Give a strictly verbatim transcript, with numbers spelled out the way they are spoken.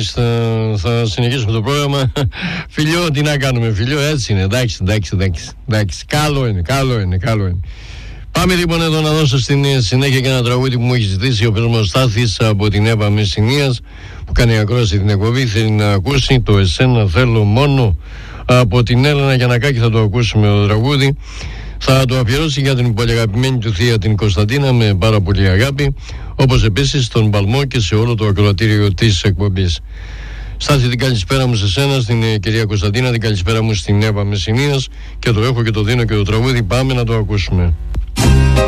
θα, θα συνεχίσουμε το πρόγραμμα. Φιλιό, τι να κάνουμε, φιλιό, έτσι είναι. Εντάξει, εντάξει, εντάξει, εντάξει. Καλό είναι, καλό είναι, καλό είναι. Πάμε λοιπόν εδώ να δώσω στην συνέχεια και ένα τραγούδι που μου έχει ζητήσει ο φίλος Στάθης από την Εύα Μεσσηνίας, που κάνει ακρόαση την εκπομπή. Θέλει να ακούσει το «Εσένα θέλω μόνο» από την Έλενα Γιαννακάκη. Θα το ακούσουμε το τραγούδι. Θα το αφιερώσει για την πολύ αγαπημένη του θεία την Κωνσταντίνα με πάρα πολύ αγάπη, όπως επίσης τον Παλμό και σε όλο το ακροατήριο της εκπομπής. Στάθη, την καλησπέρα μου σε σένα, στην κυρία Κωνσταντίνα, την καλησπέρα μου στην Εύα Μεσσηνίας, και το έχω και το δίνω και το τραγούδι. Πάμε να το ακούσουμε.